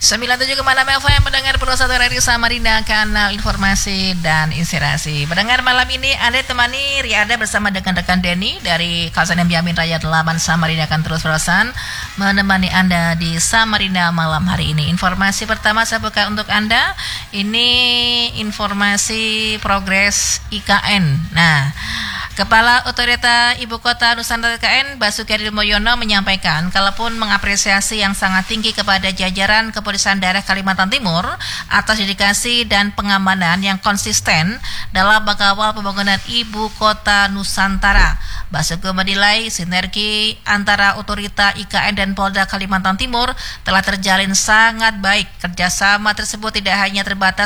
97,6 FM mendengar Pro 1 Radio Samarinda, kanal informasi dan inspirasi. Mendengar malam ini Anda temani Riada bersama dengan rekan Denny dari kawasan Yamin Raya 8 Samarinda akan terus berusaha menemani Anda di Samarinda malam hari ini. Informasi pertama saya buka untuk Anda. Ini informasi progres IKN. Nah, Kepala Otorita Ibu Kota Nusantara IKN Basuki Hadimulyono menyampaikan kalaupun mengapresiasi yang sangat tinggi kepada jajaran Kepolisian Daerah Kalimantan Timur atas dedikasi dan pengamanan yang konsisten dalam mengawal pembangunan Ibu Kota Nusantara. Basuki menilai sinergi antara Otorita IKN dan Polda Kalimantan Timur telah terjalin sangat baik. Kerjasama tersebut tidak hanya terbatas